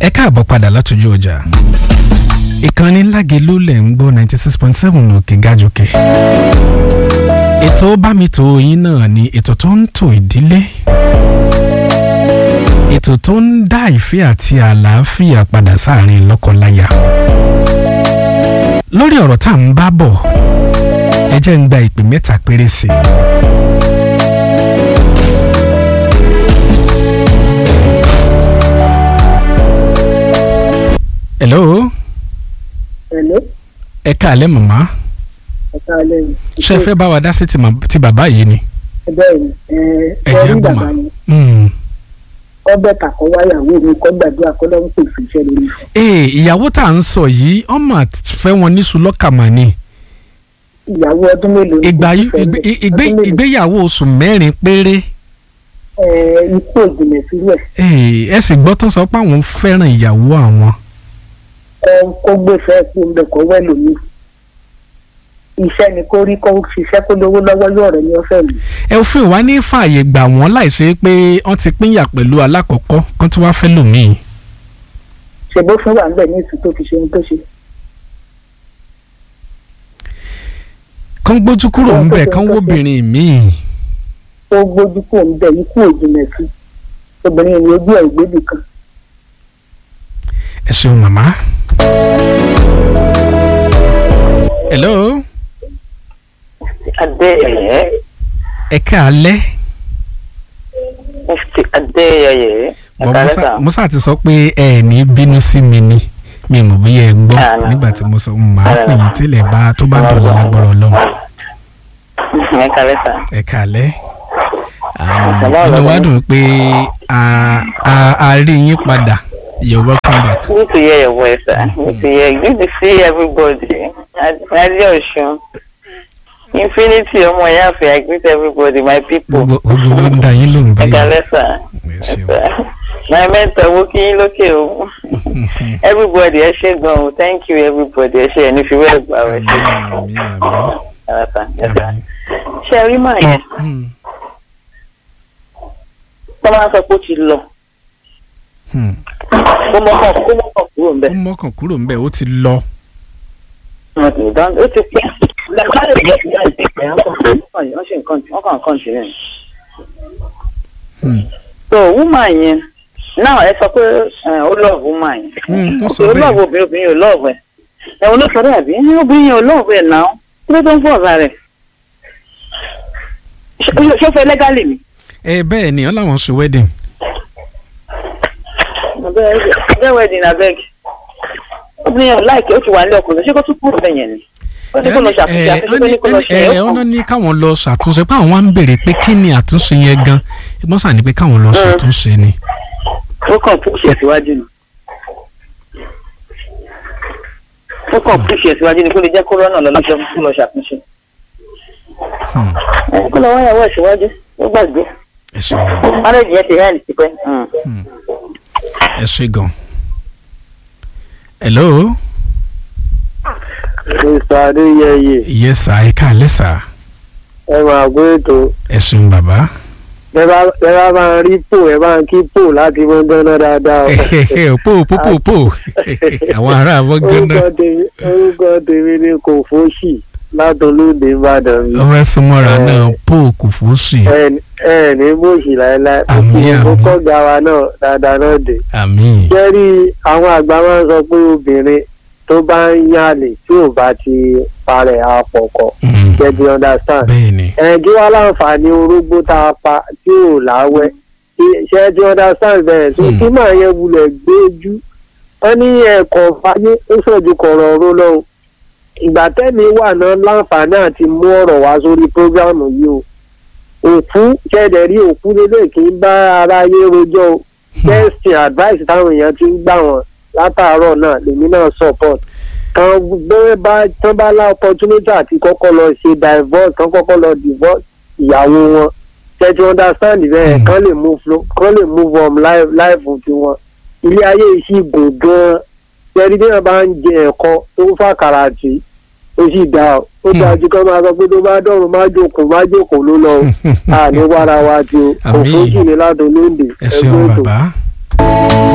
ẹ káàbọ̀ padà látọjú ọjà ìkànnì Lágelú lẹ̀ ń gbọ́ 96.7 òkè gájòkè ètò bámitò yín náà ni ètò tó ń tò ìdílé ètò tó ń dá ìfẹ́ àti àlàáfíà padà sáàrin lọ́kọláya lórí ọ̀rọ̀ tá à ń bá bọ̀ ẹ jẹ́ ń gba ìpè mẹ́ta péré sí i. Hello. Hello. Ẹ káalẹ́ màmá. Ẹ káalẹ́. Ṣé ẹ fẹ́ bá wa dá sí ti bàbá yìí ni? Bẹ́ẹ̀ni, ẹ jẹ́ gbọ́ mà. Ọbẹ̀ kàkọ́ wáyàwó mi kọ́ gbàdúrà kọ́ lọ́wọ́ pè fún iṣẹ́ lórí. Ìyàwó tá à ń sọ yìí ọmọ fẹ́ wọn ní sùlọ́kàmà ni. Ìyàwó ọdún mélòó ni? Ìgbéyàwó oṣù 4 péré. Ikú òjìnà sílẹ̀. Ẹ sì gbọ́ tó sọ pé àwọn fẹ́ràn ìyàwó àwọn. Kó gbé fẹ́ kú ń bẹ̀ kọ́ wẹ́lò mi. Iṣẹ́ ni kó rí kó ṣiṣẹ́ kó lówó lọ́wọ́ yóò rẹ̀ ní ọ̀fẹ́ mi. Òfin wa ní fààyè gbà wọ́n láìsí pé wọ́n ti pínyà pẹ̀lú alákọ̀ọ́kọ́ kán tí wàá fẹ́ lòmíì. Ṣèbó fún wa ń bẹ̀ ní ìsìn tó fi ṣe ohun tó ṣe. Kán gbójú kúrò ń bẹ̀ kán wóbìnrin míì. Ó gbójú kúrò ń bẹ̀ ikú òjìnà sí. Obìnrin ìwé ojú ẹ̀ ìgbébì kan. Ẹ ṣeun màmá. Hello. Adéyẹyẹ. Ẹ káalẹ́. Mufti Adéyẹyẹ. Musa ti sọ pé ẹ ní bínú sí mi ni mi mọ̀ bóyá ẹ gbọ́ nígbà tí mo sọ màá pè yín tílẹ̀ bá tó bá dọ̀la lágbára Ọlọ́run. Ẹ káalẹ́ sà. Ẹ káalẹ́. Inú wa dùn pé a rí yín padà. You're welcome back. Good to hear your voice, sir. Good to hear. Good to see everybody. Adios. Infinity, ọmọ ìyá àfẹ́, I greet everybody, my people. Gbogbo ń da yín lóhùn báyìí. Ẹ káalẹ́ sà. My mentor, wo kí yín lókè o. Everybody, ẹ ṣé gan o. Thank you everybody. Ẹ ṣé ẹni fi wẹ́ẹ̀ gbà wẹ̀ ṣe. Ṣé ẹ rí màá yẹn? Tọ́lá sọ pé ó ti lọ. Ó mọ́kàn kúrò ń bẹ̀. Ó ti lọ. Ó ti pẹ́. Wọ́n kàn continue. So woman yẹn now ẹ sọ pé ó love woman yẹn. Ó love obìnrin ò love ẹ̀. Ẹ̀wọ̀n ló sọ bẹ́ẹ̀ bí obìnrin yẹn ò love ẹ̀ náà. Kí ló tó ń fọ̀ ọ̀gá rẹ̀? Ṣé ó fẹ́ legally mi? Bẹ́ẹ̀ ni wọ́n láwọn ṣe wedding. Ọjọ́ wedding abeg. Obìnrin yẹn ò láìkẹ́ ó ti wà ní ọkùnrin ṣé kó tún kúrò bẹ́ẹ̀ yẹn ni? Ọ̀nà ní káwọn lọ ṣàtúnṣe pé àwọn á ń béèrè pé kí ni àtúnṣe yẹn gan ìgbọ́n sàn ní pé káwọn lọ ṣàtúnṣe ni. Ó kàn púṣẹ̀ síwájú ni. Ó kàn púṣẹ̀ síwájú ni kó lè jẹ́ kó rọ́nà lọ́lọ́jọ́ fún lọ ṣàtúnṣe. Kó lọ wáyàwó ẹ̀ síwájú ó gbàgbé. Ẹ ṣe gan. Márèjì yẹn ti rẹ́ ẹ̀ ti pẹ́. Ẹ ṣe gan. Hello. Mr. Adéyẹyẹ. Yes sir, ẹ káalẹ́ sir. Ẹ máa gbé ètò. Ẹ ṣeun bàbá. Ẹ bá máa rí pò ẹ bá ń kí pò láti mọ́ dáná dáadáa. Pò àwọn ará àbọ̀ gánà. Orúkọ tèmi ni kò fóṣì látọlóde Ìbàdàn mi. Ọmọ ẹsùn mọ́ra náà pò kò fóṣì. Ẹ ní bóṣì láéláé. Àmín. Mo kọ́ ga wa náà dáadáa náà dé. Àmín. Jẹ́rí àwọn àgbà máa ń sọ pé obìnrin tó bá ń yàlè tí ò bá ti parẹ́ àpọ̀kọ̀ jẹ́bi understand. Bẹ́ẹ̀ni. Kí wá láǹfààní orógbó tá a pa tí ò láwẹ́ ṣe ti understand bẹ́ẹ̀ tó kí màá yẹ wulẹ̀ gbójú wọ́n ní ẹ̀kọ́ fáyé ó sọ̀jú kọ̀rọ̀ ọ̀rọ̀ lọ́wọ́ ìgbà tẹ́mi wà náà láǹfààní àti mú ọ̀rọ̀ wá sórí prógrámù yìí o òkú ṣẹ̀dẹ̀ rí òkú lélẹ̀ kí n bá aráyé rojọ́ o best advice táwọn èèyàn ti ń gbà wọ́n látàárọ̀ náà lèmi náà support kan tán bá lá opportunity àti kọ́kọ́ lọ ṣe divorce kan kọ́kọ́ lọ divorce ìyàwó wọn ṣe ti understand bẹ́ẹ̀ kan lè move on life tiwọn ilé ayé yìí gùn gan-an ṣẹ́ni tí wọ́n bá ń jẹ ẹ̀kọ́ tó ń fàkàrà tì ó sì dá ó dájú kan máa sọ pé tó bá dọ̀rùn má jókòó ló lọ àní wàrà wa tí o kò fójì ní ládùn lóńdè ẹ ṣeun bàbá.